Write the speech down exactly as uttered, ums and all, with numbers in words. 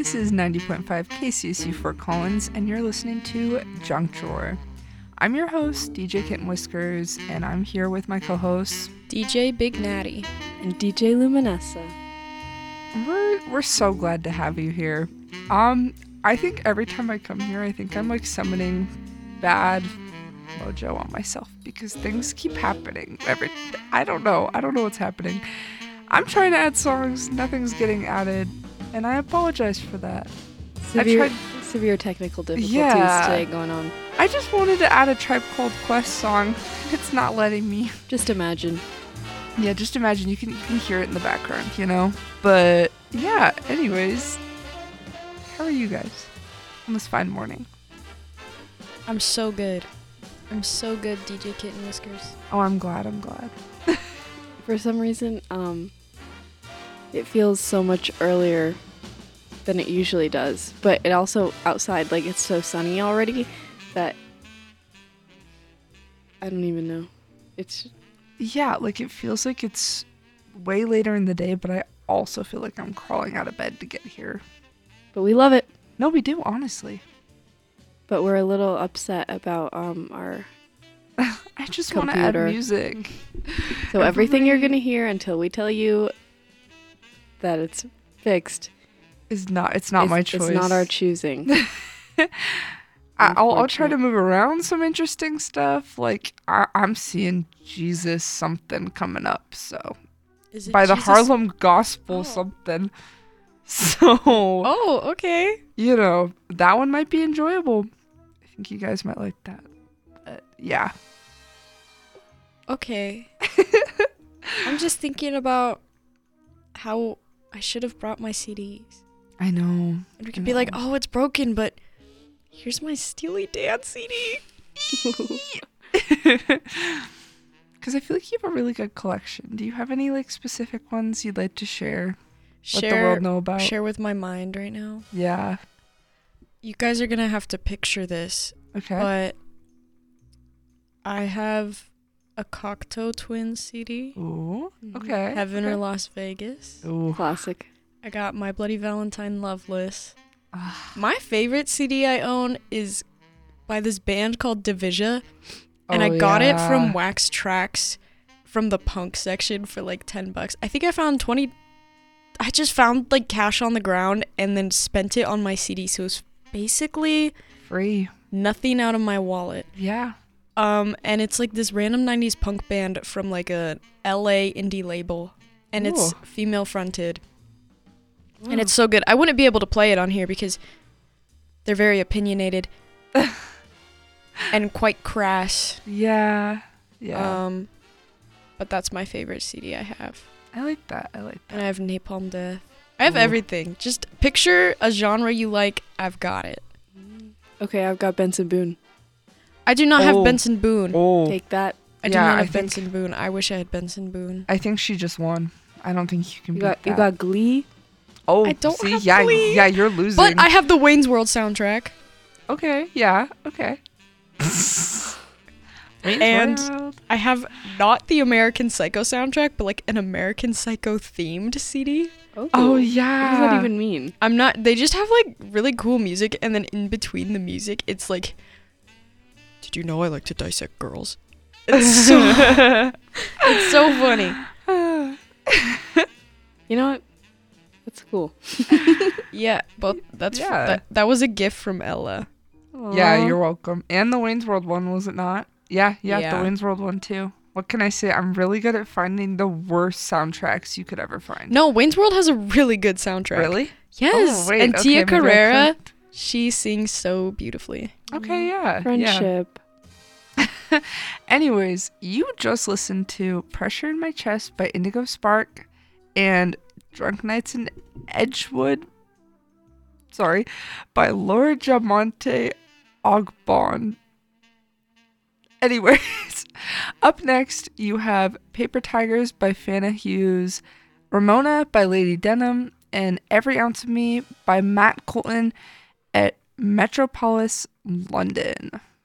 This is ninety point five K C S U Fort Collins, and you're listening to Junk Drawer. I'm your host, D J Kitten Whiskers, and I'm here with my co-hosts, D J Big Natty, and D J Luminessa. We're we're so glad to have you here. Um, I think every time I come here, I think I'm like summoning bad mojo on myself because things keep happening. Every I don't know. I don't know what's happening. I'm trying to add songs, nothing's getting added, and I apologize for that. Severe, tried, severe technical difficulties yeah, today going on. I just wanted to add a Tribe Called Quest song. It's not letting me. Just imagine. Yeah, just imagine. You can you can hear it in the background, you know? But yeah, anyways, how are you guys on this fine morning? I'm so good. I'm so good, D J Kitten Whiskers. Oh, I'm glad. I'm glad. For some reason, um, it feels so much earlier than it usually does. But it also, outside, like, it's so sunny already that I don't even know. It's... Yeah, like, it feels like it's way later in the day, but I also feel like I'm crawling out of bed to get here. But we love it. No, we do, honestly. But we're a little upset about um our I just want to add music. So Every... everything you're going to hear until we tell you that it's fixed is not, it's not it's, my choice. It's not our choosing. I, I'll, I'll try to move around some interesting stuff. Like, I, I'm seeing Jesus something coming up, so. Is it by the Jesus? Harlem Gospel oh. something. So. Oh, okay. You know, that one might be enjoyable. I think you guys might like that. But, yeah. Okay. I'm just thinking about how I should have brought my C Ds. I know. And we could be like, oh, it's broken, but here's my Steely Dan C D. Because I feel like you have a really good collection. Do you have any like specific ones you'd like to share? Share, let the world know about? Share with my mind right now. Yeah. You guys are going to have to picture this. Okay. But I have a Cocteau Twins C D. Ooh. Okay. Heaven okay. or Las Vegas. Ooh. Classic. I got My Bloody Valentine Loveless. My favorite C D I own is by this band called Division. And oh, I got yeah. it from Wax Tracks from the punk section for like ten bucks. I think I found twenty. I just found like cash on the ground and then spent it on my C D. So it was basically free. Nothing out of my wallet. Yeah. Um, and it's like this random nineties punk band from like a L A indie label. And Ooh. It's female fronted. Ooh. And it's so good. I wouldn't be able to play it on here because they're very opinionated. And quite crass. Yeah. Yeah. Um, but that's my favorite C D I have. I like that. I like that. And I have Napalm Death. I have Ooh. Everything. Just picture a genre you like. I've got it. Okay, I've got Benson Boone. I do not oh. have Benson Boone. Oh. Take that. I do yeah, not have I think, Benson Boone. I wish I had Benson Boone. I think she just won. I don't think you can you beat got, that. You got Glee. Oh, I don't see? have yeah, Glee. Yeah, you're losing. But I have the Wayne's World soundtrack. Okay, yeah, okay. And I have not the American Psycho soundtrack, but like an American Psycho themed C D. Oh, oh yeah. What does that even mean? I'm not, they just have like really cool music, and then in between the music, it's like, did you know I like to dissect girls? It's so, it's so funny. You know what? That's cool. Yeah, but that's yeah. that, that was a gift from Ella. Aww. Yeah, you're welcome. And the Wayne's World one, was it not? Yeah, yeah, yeah, the Wayne's World one too. What can I say? I'm really good at finding the worst soundtracks you could ever find. No, Wayne's World has a really good soundtrack. Really? Yes. Oh, wait, and okay, Tia Carrera, she sings so beautifully. Okay, yeah. Friendship. Yeah. Anyways, you just listened to Pressure in My Chest by Indigo Spark and Drunk Nights in Edgewood, sorry, by Laura Jamonte Ogbon. Anyways, up next you have Paper Tigers by Fana Hughes, Ramona by Lady Denim, and Every Ounce of Me by Matt Colton at Metropolis London.